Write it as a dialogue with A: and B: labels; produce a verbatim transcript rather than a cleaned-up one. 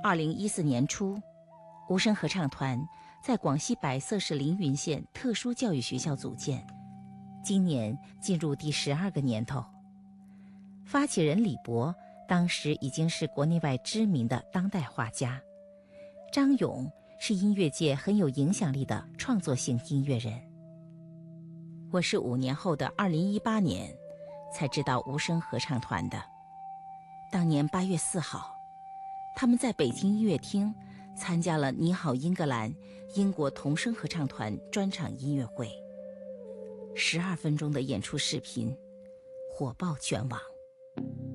A: 二零一四年初，无声合唱团在广西百色市凌云县特殊教育学校组建，今年进入第十二个年头。发起人李博当时已经是国内外知名的当代画家，张勇是音乐界很有影响力的创作性音乐人。我是五年后的二零一八年才知道无声合唱团的。当年八月四号，他们在北京音乐厅参加了《你好，英格兰》英国童声合唱团专场音乐会，十二分钟的演出视频火爆全网。